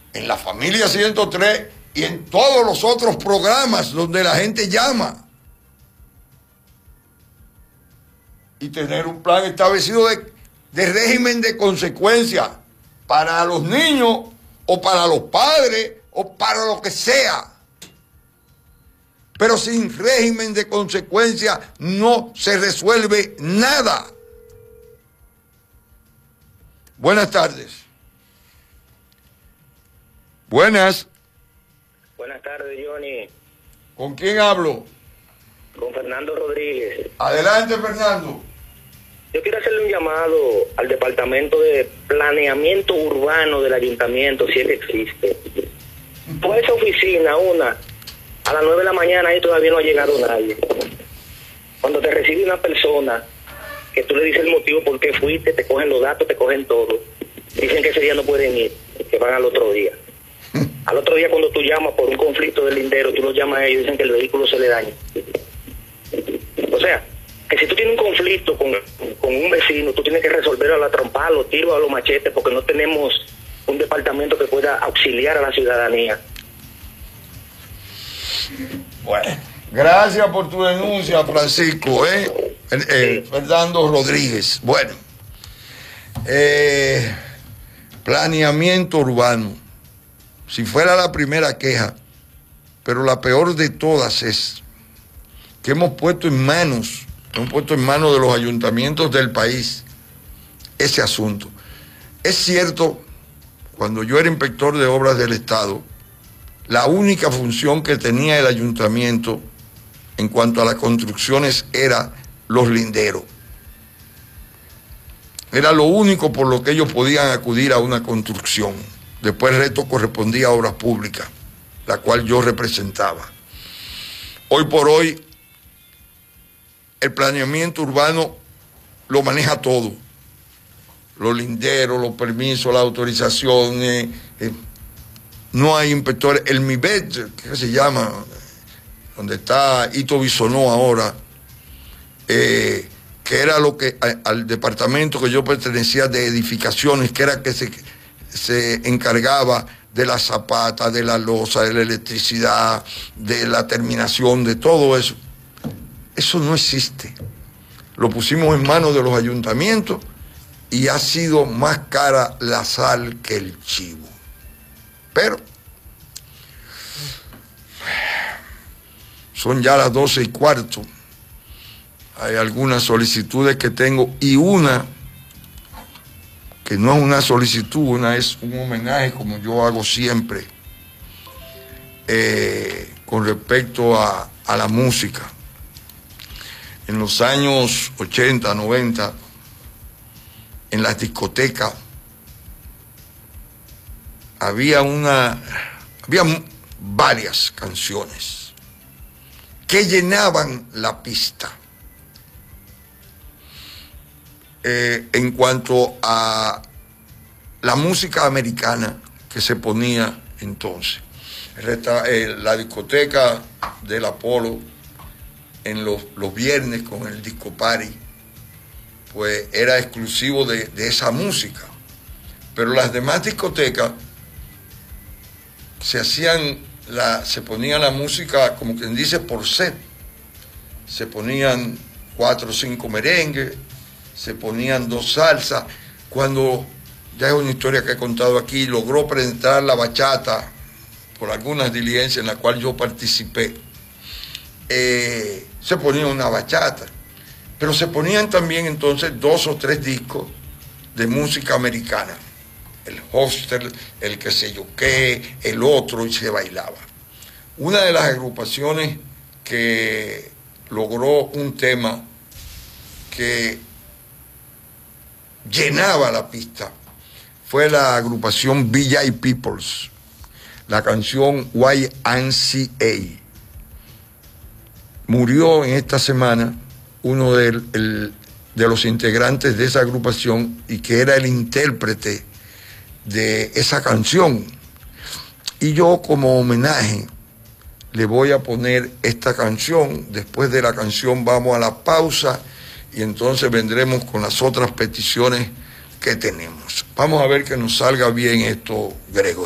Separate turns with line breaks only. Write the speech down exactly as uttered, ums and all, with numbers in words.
en la Familia ciento tres y en todos los otros programas donde la gente llama. Y tener un plan establecido de, de régimen de consecuencia para los niños o para los padres o para lo que sea. Pero sin régimen de consecuencia no se resuelve nada. Buenas tardes. Buenas.
Buenas tardes, Johnny.
¿Con quién hablo?
Con Fernando Rodríguez.
Adelante, Fernando.
Yo quiero hacerle un llamado al Departamento de Planeamiento Urbano del Ayuntamiento, si es que existe. Por esa oficina, una, a las nueve de la mañana ahí todavía no ha llegado nadie. Cuando te recibe una persona, que tú le dices el motivo por qué fuiste, te cogen los datos, te cogen todo. Dicen que ese día no pueden ir, que van al otro día. Al otro día cuando tú llamas por un conflicto del lindero, tú los llamas a ellos y dicen que el vehículo se le daña. O sea, que si tú tienes un conflicto con, con un vecino, tú tienes que resolverlo a la trompada, a los tiros, a los machetes, porque no tenemos un departamento que pueda auxiliar a la ciudadanía.
Bueno, gracias por tu denuncia, Francisco, ¿eh? Eh, eh,
Sí.
Fernando Rodríguez. Bueno, eh, planeamiento urbano. Si fuera la primera queja, pero la peor de todas es que hemos puesto en manos, hemos puesto en manos de los ayuntamientos del país ese asunto. Es cierto, cuando yo era inspector de obras del Estado, la única función que tenía el ayuntamiento en cuanto a las construcciones era los linderos. Era lo único por lo que ellos podían acudir a una construcción. Después el resto correspondía a obras públicas, la cual yo representaba. Hoy por hoy, el planeamiento urbano lo maneja todo. Los linderos, los permisos, las autorizaciones. Eh, no hay inspectores. El MIBET, ¿qué se llama? Donde está Ito Bisonó ahora, eh, que era lo que a, al departamento que yo pertenecía de edificaciones, que era que se, se encargaba de la zapata, de la losa, de la electricidad, de la terminación, de todo eso. Eso no existe. Lo pusimos en manos de los ayuntamientos y ha sido más cara la sal que el chivo. Pero son ya las doce y cuarto. Hay algunas solicitudes que tengo y una que no es una solicitud, una es un homenaje como yo hago siempre eh, con respecto a, a la música. En los años ochenta, noventa, en las discotecas había una, había varias canciones que llenaban la pista. Eh, en cuanto a la música americana que se ponía entonces. Eh, la discoteca del Apolo en los, los viernes con el disco party, pues era exclusivo de, de esa música. Pero las demás discotecas se hacían, la, se ponía la música, como quien dice, por set. Se ponían cuatro o cinco merengues, se ponían dos salsas. Cuando, ya es una historia que he contado aquí, logró presentar la bachata por algunas diligencias en las cuales yo participé, eh, se ponía una bachata. Pero se ponían también entonces dos o tres discos de música americana. El Hostel, el que sé yo qué, el otro, y se bailaba. Una de las agrupaciones que logró un tema que llenaba la pista fue la agrupación V J Peoples, la canción Y M C A. Murió en esta semana uno de, el, de los integrantes de esa agrupación y que era el intérprete de esa canción. Y yo, como homenaje, le voy a poner esta canción. Después de la canción vamos a la pausa y entonces vendremos con las otras peticiones que tenemos. Vamos a ver que nos salga bien esto, Gregorio.